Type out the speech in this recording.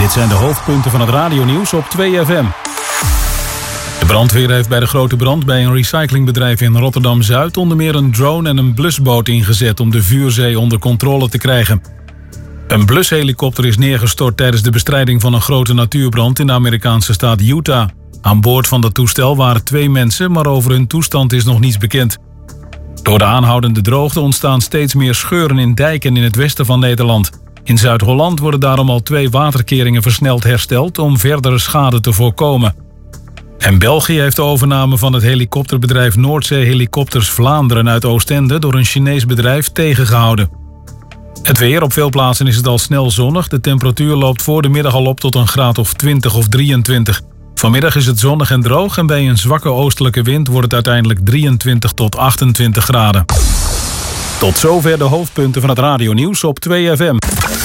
Dit zijn de hoofdpunten van het radionieuws op 2FM. De brandweer heeft bij de grote brand bij een recyclingbedrijf in Rotterdam-Zuid onder meer een drone en een blusboot ingezet om de vuurzee onder controle te krijgen. Een blushelikopter is neergestort tijdens de bestrijding van een grote natuurbrand in de Amerikaanse staat Utah. Aan boord van dat toestel waren 2 mensen, maar over hun toestand is nog niets bekend. Door de aanhoudende droogte ontstaan steeds meer scheuren in dijken in het westen van Nederland. In Zuid-Holland worden daarom al 2 waterkeringen versneld hersteld om verdere schade te voorkomen. En België heeft de overname van het helikopterbedrijf Noordzee Helikopters Vlaanderen uit Oostende door een Chinees bedrijf tegengehouden. Het weer, op veel plaatsen is het al snel zonnig. De temperatuur loopt voor de middag al op tot een graad of 20 of 23. Vanmiddag is het zonnig en droog en bij een zwakke oostelijke wind wordt het uiteindelijk 23 tot 28 graden. Tot zover de hoofdpunten van het radionieuws op 2FM.